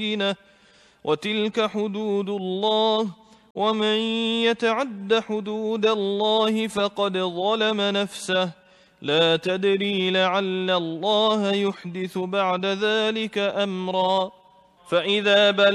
وتلك حدود الله ومن يتعد حدود الله فقد ظلم نفسه لا تدري لعل الله يحدث بعد ذلك أمرا فإذا